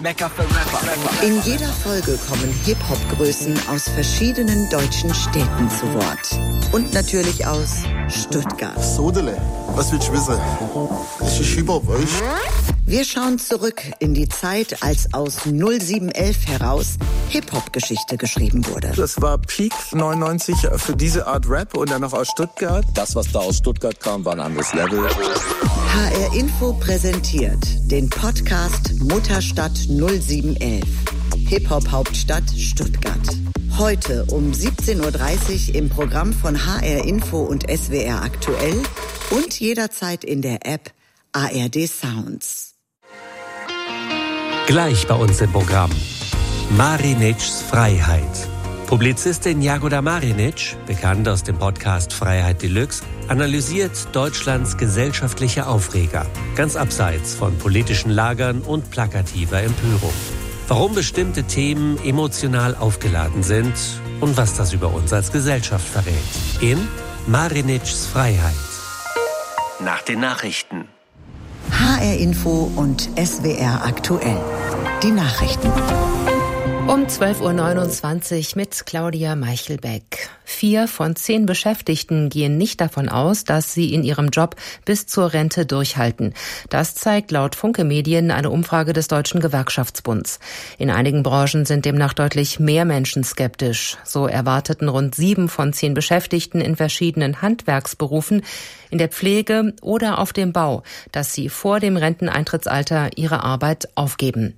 Mekka für Rapper. In jeder Folge kommen Hip-Hop-Größen aus verschiedenen deutschen Städten zu Wort. Und natürlich aus Stuttgart. Sodele, was willst du wissen? Das ist Hip-Hop, weißt? Wir schauen zurück in die Zeit, als aus 0711 heraus Hip-Hop-Geschichte geschrieben wurde. Das war Peak 99 für diese Art Rap und dann noch aus Stuttgart. Das, was da aus Stuttgart kam, war ein anderes Level. HR Info präsentiert den Podcast Mutterstadt 0711. Hip-Hop-Hauptstadt Stuttgart. Heute um 17.30 Uhr im Programm von HR Info und SWR aktuell und jederzeit in der App ARD Sounds. Gleich bei uns im Programm. Marinitschs Freiheit. Publizistin Jagoda Marinic, bekannt aus dem Podcast Freiheit Deluxe, analysiert Deutschlands gesellschaftliche Aufreger, ganz abseits von politischen Lagern und plakativer Empörung. Warum bestimmte Themen emotional aufgeladen sind und was das über uns als Gesellschaft verrät. In Marinitschs Freiheit. Nach den Nachrichten. HR Info und SWR aktuell. Die Nachrichten. Um 12.29 Uhr mit Claudia Meichelbeck. 4 von 10 Beschäftigten gehen nicht davon aus, dass sie in ihrem Job bis zur Rente durchhalten. Das zeigt laut Funke Medien eine Umfrage des Deutschen Gewerkschaftsbunds. In einigen Branchen sind demnach deutlich mehr Menschen skeptisch. So erwarteten rund 7 von 10 Beschäftigten in verschiedenen Handwerksberufen, in der Pflege oder auf dem Bau, dass sie vor dem Renteneintrittsalter ihre Arbeit aufgeben.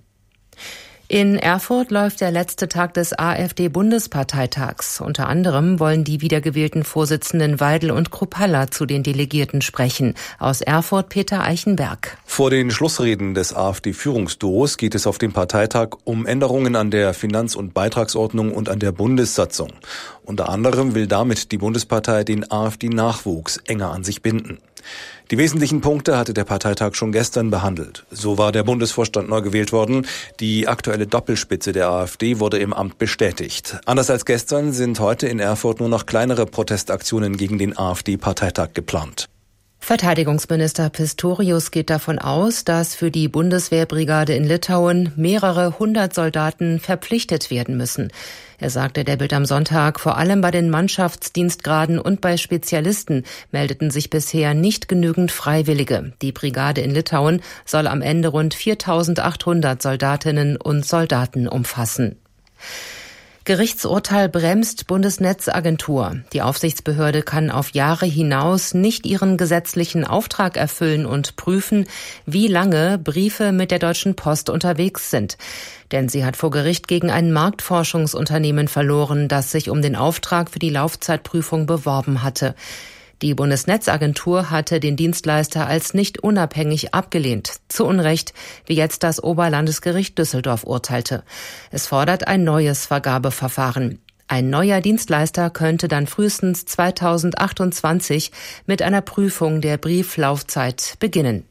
In Erfurt läuft der letzte Tag des AfD-Bundesparteitags. Unter anderem wollen die wiedergewählten Vorsitzenden Weidel und Kruppalla zu den Delegierten sprechen. Aus Erfurt Peter Eichenberg. Vor den Schlussreden des AfD-Führungsduos geht es auf dem Parteitag um Änderungen an der Finanz- und Beitragsordnung und an der Bundessatzung. Unter anderem will damit die Bundespartei den AfD-Nachwuchs enger an sich binden. Die wesentlichen Punkte hatte der Parteitag schon gestern behandelt. So war der Bundesvorstand neu gewählt worden. Die aktuelle Doppelspitze der AfD wurde im Amt bestätigt. Anders als gestern sind heute in Erfurt nur noch kleinere Protestaktionen gegen den AfD-Parteitag geplant. Verteidigungsminister Pistorius geht davon aus, dass für die Bundeswehrbrigade in Litauen mehrere 100 Soldaten verpflichtet werden müssen. Er sagte der Bild am Sonntag, vor allem bei den Mannschaftsdienstgraden und bei Spezialisten meldeten sich bisher nicht genügend Freiwillige. Die Brigade in Litauen soll am Ende rund 4.800 Soldatinnen und Soldaten umfassen. Gerichtsurteil bremst Bundesnetzagentur. Die Aufsichtsbehörde kann auf Jahre hinaus nicht ihren gesetzlichen Auftrag erfüllen und prüfen, wie lange Briefe mit der Deutschen Post unterwegs sind. Denn sie hat vor Gericht gegen ein Marktforschungsunternehmen verloren, das sich um den Auftrag für die Laufzeitprüfung beworben hatte. Die Bundesnetzagentur hatte den Dienstleister als nicht unabhängig abgelehnt. Zu Unrecht, wie jetzt das Oberlandesgericht Düsseldorf urteilte. Es fordert ein neues Vergabeverfahren. Ein neuer Dienstleister könnte dann frühestens 2028 mit einer Prüfung der Brieflaufzeit beginnen.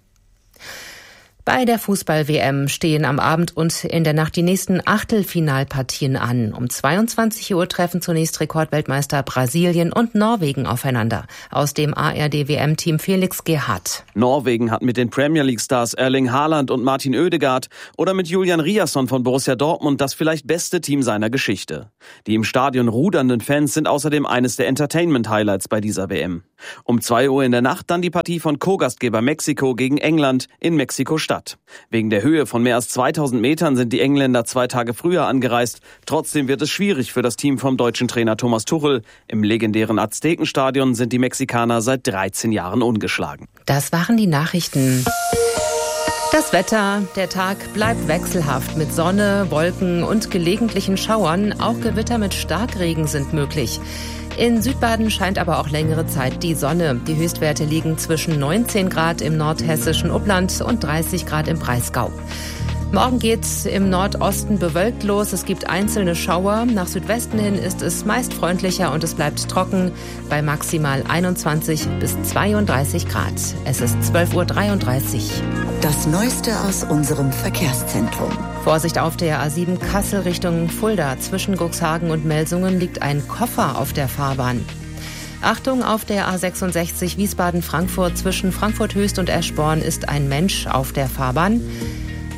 Bei der Fußball-WM stehen am Abend und in der Nacht die nächsten Achtelfinalpartien an. Um 22 Uhr treffen zunächst Rekordweltmeister Brasilien und Norwegen aufeinander. Aus dem ARD-WM-Team Felix Gerhardt. Norwegen hat mit den Premier League-Stars Erling Haaland und Martin Oedegaard oder mit Julian Riasson von Borussia Dortmund das vielleicht beste Team seiner Geschichte. Die im Stadion rudernden Fans sind außerdem eines der Entertainment-Highlights bei dieser WM. Um 2 Uhr in der Nacht dann die Partie von Co-Gastgeber Mexiko gegen England in Mexiko-Stadt. Wegen der Höhe von mehr als 2000 Metern sind die Engländer 2 Tage früher angereist. Trotzdem wird es schwierig für das Team vom deutschen Trainer Thomas Tuchel. Im legendären Aztekenstadion sind die Mexikaner seit 13 Jahren ungeschlagen. Das waren die Nachrichten. Das Wetter, der Tag bleibt wechselhaft mit Sonne, Wolken und gelegentlichen Schauern. Auch Gewitter mit Starkregen sind möglich. In Südbaden scheint aber auch längere Zeit die Sonne. Die Höchstwerte liegen zwischen 19 Grad im nordhessischen Uppland und 30 Grad im Breisgau. Morgen geht's im Nordosten bewölkt los. Es gibt einzelne Schauer. Nach Südwesten hin ist es meist freundlicher und es bleibt trocken bei maximal 21 bis 32 Grad. Es ist 12.33 Uhr. Das Neueste aus unserem Verkehrszentrum. Vorsicht auf der A7 Kassel Richtung Fulda. Zwischen Cuxhagen und Melsungen liegt ein Koffer auf der Fahrbahn. Achtung, auf der A66 Wiesbaden-Frankfurt zwischen Frankfurt-Höchst und Eschborn ist ein Mensch auf der Fahrbahn.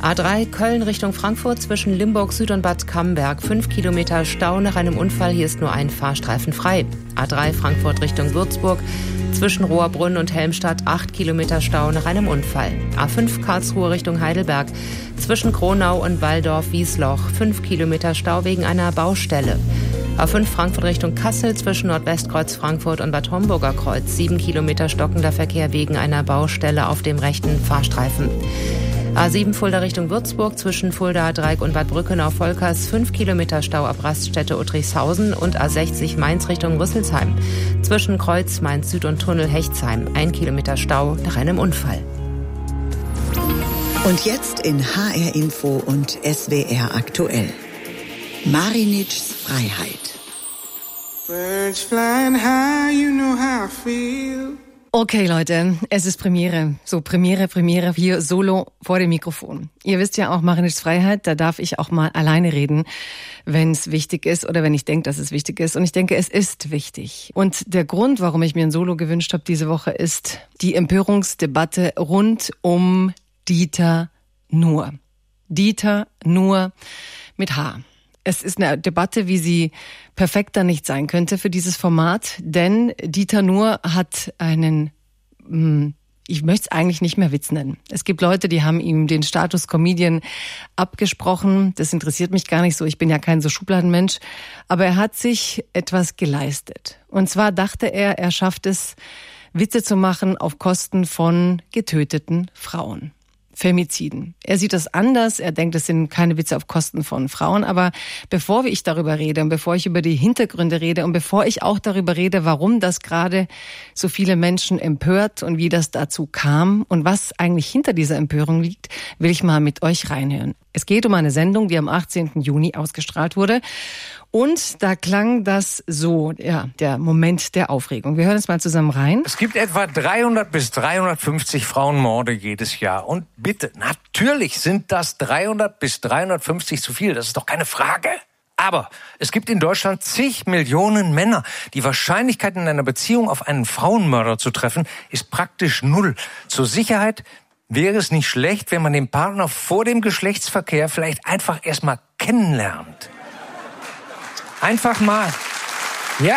A3 Köln Richtung Frankfurt zwischen Limburg Süd und Bad Camberg. 5 Kilometer Stau nach einem Unfall. Hier ist nur ein Fahrstreifen frei. A3 Frankfurt Richtung Würzburg zwischen Rohrbrunn und Helmstadt. 8 Kilometer Stau nach einem Unfall. A5 Karlsruhe Richtung Heidelberg zwischen Kronau und Walldorf-Wiesloch. 5 Kilometer Stau wegen einer Baustelle. A5 Frankfurt Richtung Kassel zwischen Nordwestkreuz Frankfurt und Bad Homburger Kreuz. 7 Kilometer stockender Verkehr wegen einer Baustelle auf dem rechten Fahrstreifen. A7 Fulda Richtung Würzburg zwischen Fulda, Dreieck und Bad Brückenau-Volkers. 5 Kilometer Stau ab Raststätte Uttrichshausen und A60 Mainz Richtung Rüsselsheim. Zwischen Kreuz, Mainz Süd und Tunnel Hechtsheim. 1 Kilometer Stau nach einem Unfall. Und jetzt in HR Info und SWR aktuell. Marinitschs Freiheit. Birds flying high, you know how I feel. Okay, Leute, es ist Premiere. So, Premiere hier solo vor dem Mikrofon. Ihr wisst ja auch, Marinitschs Freiheit, da darf ich auch mal alleine reden, wenn es wichtig ist oder wenn ich denke, dass es wichtig ist. Und ich denke, es ist wichtig. Und der Grund, warum ich mir ein Solo gewünscht habe diese Woche, ist die Empörungsdebatte rund um Dieter Nuhr. Dieter Nuhr mit H. Es ist eine Debatte, wie sie perfekter nicht sein könnte für dieses Format, denn Dieter Nuhr hat einen, ich möchte es eigentlich nicht mehr Witz nennen. Es gibt Leute, die haben ihm den Status Comedian abgesprochen. Das interessiert mich gar nicht so, ich bin ja kein so Schubladenmensch. Aber er hat sich etwas geleistet. Und zwar dachte er, er schafft es, Witze zu machen auf Kosten von getöteten Frauen. Femiziden. Er sieht das anders, er denkt, es sind keine Witze auf Kosten von Frauen, aber bevor ich darüber rede und bevor ich über die Hintergründe rede und bevor ich auch darüber rede, warum das gerade so viele Menschen empört und wie das dazu kam und was eigentlich hinter dieser Empörung liegt, will ich mal mit euch reinhören. Es geht um eine Sendung, die am 18. Juni ausgestrahlt wurde. Und da klang das so, ja, der Moment der Aufregung. Wir hören es mal zusammen rein. Es gibt etwa 300 bis 350 Frauenmorde jedes Jahr. Und bitte, natürlich sind das 300 bis 350 zu viel. Das ist doch keine Frage. Aber es gibt in Deutschland zig Millionen Männer. Die Wahrscheinlichkeit, in einer Beziehung auf einen Frauenmörder zu treffen, ist praktisch null. Zur Sicherheit wäre es nicht schlecht, wenn man den Partner vor dem Geschlechtsverkehr vielleicht einfach erstmal kennenlernt. Einfach mal. Ja.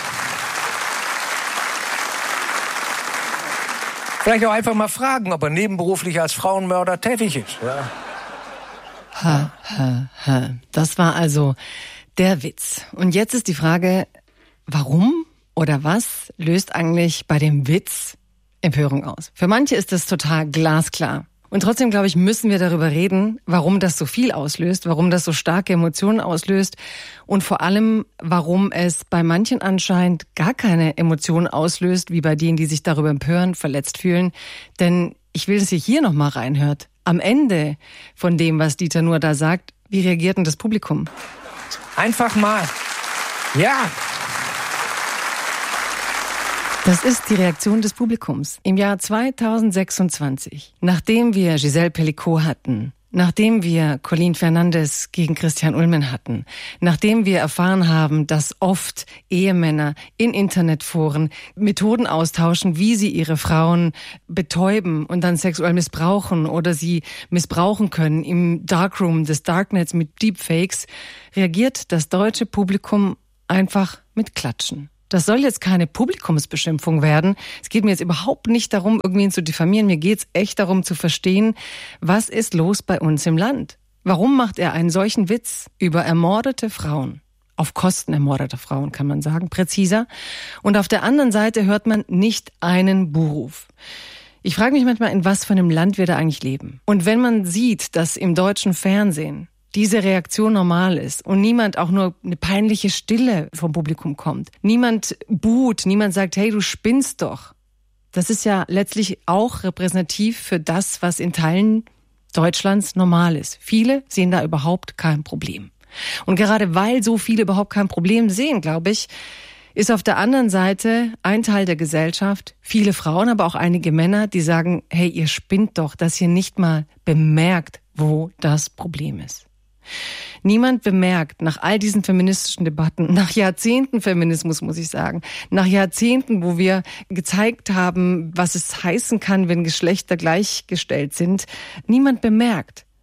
Vielleicht auch einfach mal fragen, ob er nebenberuflich als Frauenmörder tätig ist. Ja. Das war also der Witz. Und jetzt ist die Frage, warum oder was löst eigentlich bei dem Witz Empörung aus? Für manche ist das total glasklar. Und trotzdem, glaube ich, müssen wir darüber reden, warum das so viel auslöst, warum das so starke Emotionen auslöst und vor allem, warum es bei manchen anscheinend gar keine Emotionen auslöst, wie bei denen, die sich darüber empören, verletzt fühlen. Denn ich will, dass ihr hier nochmal reinhört. Am Ende von dem, was Dieter Nuhr da sagt, wie reagiert denn das Publikum? Einfach mal. Ja. Das ist die Reaktion des Publikums. Im Jahr 2026, nachdem wir Giselle Pellicot hatten, nachdem wir Colleen Fernandes gegen Christian Ullmann hatten, nachdem wir erfahren haben, dass oft Ehemänner in Internetforen Methoden austauschen, wie sie ihre Frauen betäuben und dann sexuell missbrauchen oder sie missbrauchen können im Darkroom des Darknets mit Deepfakes, reagiert das deutsche Publikum einfach mit Klatschen. Das soll jetzt keine Publikumsbeschimpfung werden. Es geht mir jetzt überhaupt nicht darum, irgendwen zu diffamieren. Mir geht's echt darum zu verstehen, was ist los bei uns im Land? Warum macht er einen solchen Witz über ermordete Frauen? Auf Kosten ermordeter Frauen, kann man sagen, präziser. Und auf der anderen Seite hört man nicht einen Buhruf. Ich frage mich manchmal, in was für einem Land wir da eigentlich leben. Und wenn man sieht, dass im deutschen Fernsehen diese Reaktion normal ist und niemand auch nur eine peinliche Stille vom Publikum kommt. Niemand buht, niemand sagt, hey, du spinnst doch. Das ist ja letztlich auch repräsentativ für das, was in Teilen Deutschlands normal ist. Viele sehen da überhaupt kein Problem. Und gerade weil so viele überhaupt kein Problem sehen, glaube ich, ist auf der anderen Seite ein Teil der Gesellschaft, viele Frauen, aber auch einige Männer, die sagen, hey, ihr spinnt doch, dass ihr nicht mal bemerkt, wo das Problem ist. Niemand bemerkt nach all diesen feministischen Debatten, nach Jahrzehnten Feminismus, muss ich sagen, nach Jahrzehnten, wo wir gezeigt haben, was es heißen kann, wenn Geschlechter gleichgestellt sind, niemand bemerkt,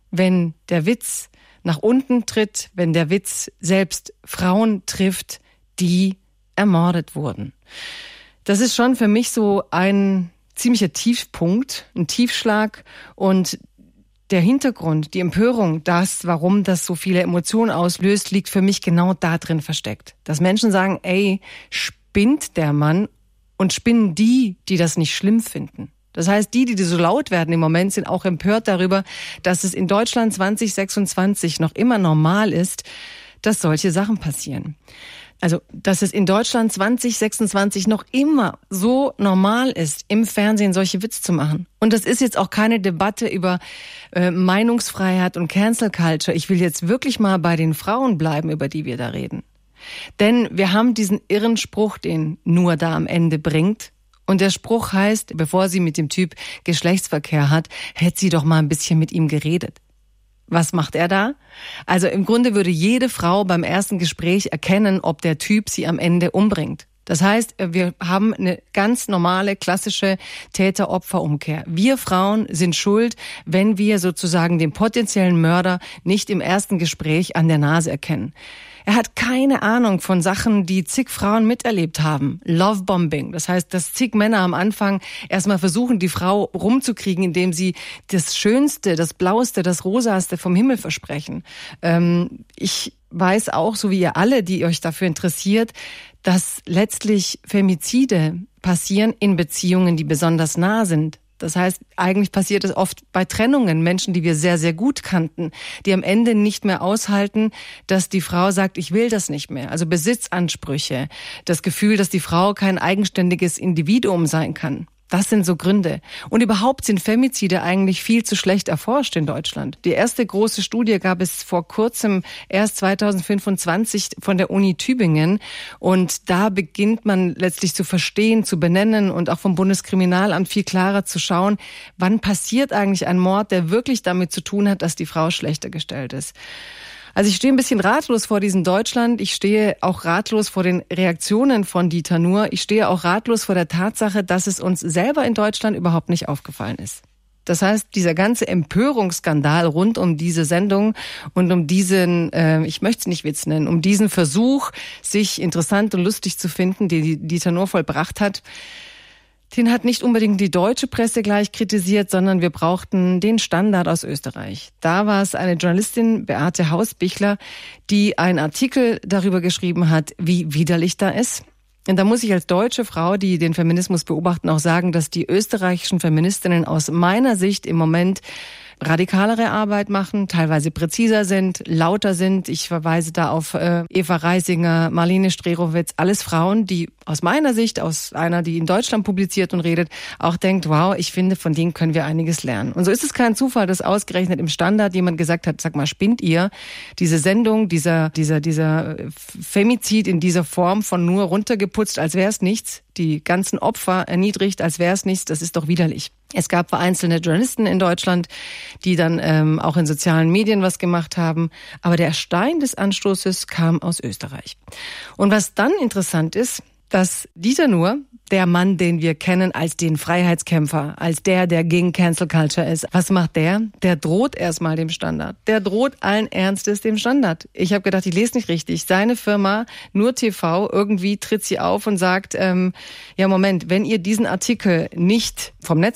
wenn der Witz nach unten tritt, wenn der Witz selbst Frauen trifft, die ermordet wurden. Das ist schon für mich so ein ziemlicher Tiefpunkt, ein Tiefschlag, und der Hintergrund, die Empörung, warum das so viele Emotionen auslöst, liegt für mich genau da drin versteckt. Dass Menschen sagen, ey, spinnt der Mann, und spinnen die das nicht schlimm finden. Das heißt, die so laut werden im Moment, sind auch empört darüber, dass es in Deutschland 2026 noch immer normal ist, dass solche Sachen passieren. Also, dass es in Deutschland 2026 noch immer so normal ist, im Fernsehen solche Witze zu machen. Und das ist jetzt auch keine Debatte über Meinungsfreiheit und Cancel Culture. Ich will jetzt wirklich mal bei den Frauen bleiben, über die wir da reden. Denn wir haben diesen irren Spruch, den Nur da am Ende bringt. Und der Spruch heißt, bevor sie mit dem Typ Geschlechtsverkehr hat, hätte sie doch mal ein bisschen mit ihm geredet. Was macht er da? Also im Grunde würde jede Frau beim ersten Gespräch erkennen, ob der Typ sie am Ende umbringt. Das heißt, wir haben eine ganz normale, klassische Täter-Opfer-Umkehr. Wir Frauen sind schuld, wenn wir sozusagen den potenziellen Mörder nicht im ersten Gespräch an der Nase erkennen. Er hat keine Ahnung von Sachen, die zig Frauen miterlebt haben. Lovebombing, das heißt, dass zig Männer am Anfang erstmal versuchen, die Frau rumzukriegen, indem sie das Schönste, das Blauste, das Rosaste vom Himmel versprechen. Ich weiß auch, so wie ihr alle, die euch dafür interessiert, dass letztlich Femizide passieren in Beziehungen, die besonders nah sind. Das heißt, eigentlich passiert es oft bei Trennungen, Menschen, die wir sehr, sehr gut kannten, die am Ende nicht mehr aushalten, dass die Frau sagt, ich will das nicht mehr. Also Besitzansprüche, das Gefühl, dass die Frau kein eigenständiges Individuum sein kann. Das sind so Gründe. Und überhaupt sind Femizide eigentlich viel zu schlecht erforscht in Deutschland. Die erste große Studie gab es vor kurzem, erst 2025 von der Uni Tübingen. Und da beginnt man letztlich zu verstehen, zu benennen und auch vom Bundeskriminalamt viel klarer zu schauen, wann passiert eigentlich ein Mord, der wirklich damit zu tun hat, dass die Frau schlechter gestellt ist. Also ich stehe ein bisschen ratlos vor diesem Deutschland. Ich stehe auch ratlos vor den Reaktionen von Dieter Nuhr. Ich stehe auch ratlos vor der Tatsache, dass es uns selber in Deutschland überhaupt nicht aufgefallen ist. Das heißt, dieser ganze Empörungsskandal rund um diese Sendung und um diesen, ich möchte es nicht Witz nennen, um diesen Versuch, sich interessant und lustig zu finden, den Dieter Nuhr vollbracht hat, den hat nicht unbedingt die deutsche Presse gleich kritisiert, sondern wir brauchten den Standard aus Österreich. Da war es eine Journalistin, Beate Hausbichler, die einen Artikel darüber geschrieben hat, wie widerlich da ist. Und da muss ich als deutsche Frau, die den Feminismus beobachten, auch sagen, dass die österreichischen Feministinnen aus meiner Sicht im Moment radikalere Arbeit machen, teilweise präziser sind, lauter sind. Ich verweise da auf Eva Reisinger, Marlene Strerowitz, alles Frauen, die aus meiner Sicht, aus einer, die in Deutschland publiziert und redet, auch denkt, wow, ich finde, von denen können wir einiges lernen. Und so ist es kein Zufall, dass ausgerechnet im Standard jemand gesagt hat, sag mal, spinnt ihr? Diese Sendung, dieser Femizid in dieser Form von nur runtergeputzt, als wäre es nichts, die ganzen Opfer erniedrigt, als wäre es nichts, das ist doch widerlich. Es gab vereinzelte Journalisten in Deutschland, die dann auch in sozialen Medien was gemacht haben. Aber der Stein des Anstoßes kam aus Österreich. Und was dann interessant ist, dass Dieter Nuhr, der Mann, den wir kennen als den Freiheitskämpfer, als der gegen Cancel Culture ist, was macht der? Der droht erstmal dem Standard. Der droht allen Ernstes dem Standard. Ich habe gedacht, ich lese nicht richtig. Seine Firma, Nur TV, irgendwie tritt sie auf und sagt, ja Moment, wenn ihr diesen Artikel nicht vom Netz